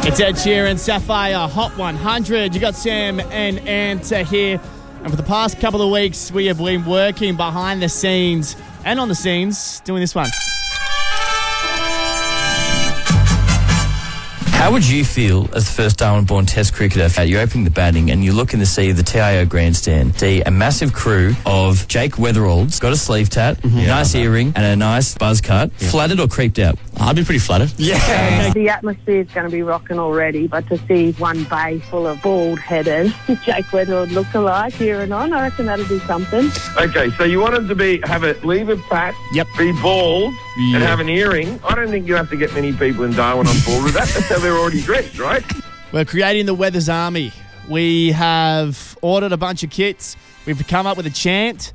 It's Ed Sheeran, Sapphire, Hot 100. You got Sam and Anta here. And for the past couple of weeks, we have been working behind the scenes and on the scenes doing this one. How would you feel as the first Darwin-born Test cricketer? You're opening the batting and you're looking to see the TIO grandstand. See a massive crew of Jake Weatherald's got a sleeve tat, nice earring and a nice buzz cut. Flattered or creeped out? I'd be pretty flattered. Yeah. The atmosphere is going to be rocking already, but to see one bay full of bald-headed Jake Weatherald look-alike here and on, I reckon that'll do something. Okay, so you want him to have a leave a pat, be bald, and have an earring. I don't think you have to get many people in Darwin on board with that. That's how they're already dressed, right? We're creating the Weathers Army. We have ordered a bunch of kits. We've come up with a chant,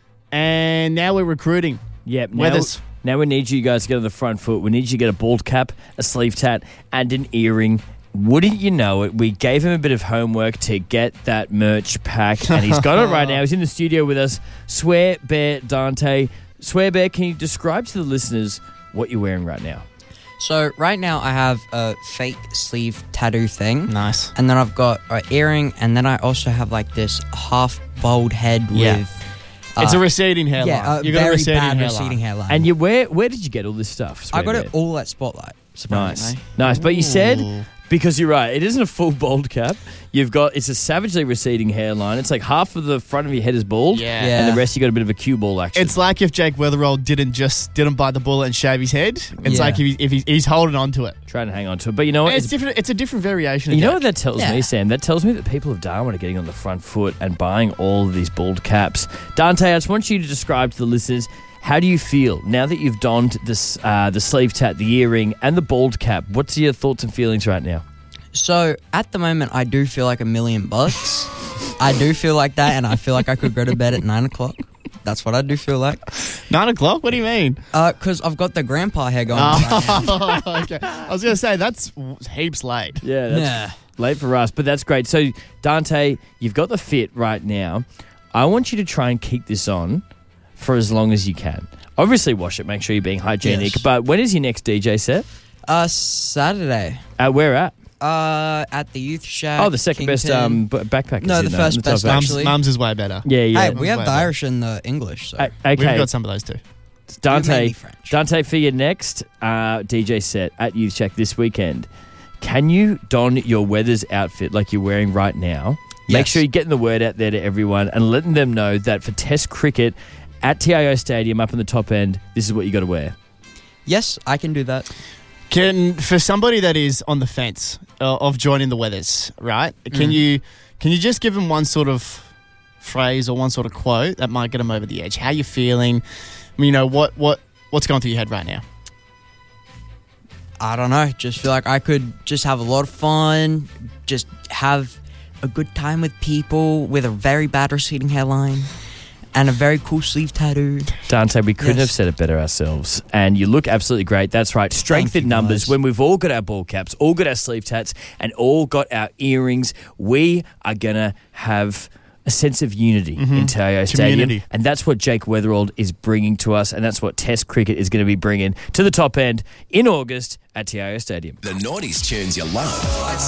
and now we're recruiting. Yep. Weathers. Now we need you guys to get on the front foot. We need you to get a bald cap, a sleeve tat, and an earring. Wouldn't you know it, we gave him a bit of homework to get that merch pack, and he's got it right now. He's in the studio with us. Swear Bear Dante. Swear Bear, can you describe to the listeners what you're wearing right now? So right now I have a fake sleeve tattoo thing. Nice. And then I've got an earring, and then I also have like this half bald head with... It's a receding hairline. Yeah, you got very a receding bad hairline. receding hairline. And you where did you get all this stuff? I got Swear it Bear? all at Spotlight, surprisingly. Nice. But you said, because you're right, it isn't a full bald cap. It's a savagely receding hairline. It's like half of the front of your head is bald, and the rest you got a bit of a cue ball action. It's like if Jake Weatherald didn't bite the bullet and shave his head. It's like if he's holding on to it. Trying to hang on to it. But you know what? It's different. It's a different variation. You know what that tells me, Sam? That tells me that people of Darwin are getting on the front foot and buying all of these bald caps. Dante, I just want you to describe to the listeners, how do you feel now that you've donned this, the sleeve tat, the earring, and the bald cap? What's your thoughts and feelings right now? So at the moment, I do feel like $1 million. I do feel like that, and I feel like I could go to bed at 9 o'clock. That's what I do feel like. 9 o'clock? What do you mean? Because I've got the grandpa hair going on right now. Okay. I was going to say, that's heaps late. Yeah, that's late for us, but that's great. So, Dante, you've got the fit right now. I want you to try and keep this on for as long as you can. Obviously, wash it. Make sure you're being hygienic. Yes. But when is your next DJ set? Saturday. Where at? At the Youth Shack. Oh, the second best backpackers. No, the first best, actually. Mum's is way better. Yeah. Hey, we have the Irish and the English. So. Okay. We've got some of those too. Dante, for your next DJ set at Youth Shack this weekend, can you don your Weathers outfit like you're wearing right now? Yes. Make sure you're getting the word out there to everyone and letting them know that for Test cricket at TIO Stadium up in the top end, this is what you got to wear. Yes, I can do that. For somebody that is on the fence of joining the Weathers, right? Can you just give them one sort of phrase or one sort of quote that might get them over the edge? How you feeling? You know, what's going through your head right now? I don't know. Just feel like I could just have a lot of fun, just have a good time with people with a very bad receding hairline and a very cool sleeve tattoo. Dante, we couldn't have said it better ourselves. And you look absolutely great. That's right. Strength in numbers. When we've all got our ball caps, all got our sleeve tats, and all got our earrings, we are going to have a sense of unity in TIO Stadium. And that's what Jake Weatherald is bringing to us, and that's what Test cricket is going to be bringing to the top end in August at TIO Stadium. The Noughties tunes you love.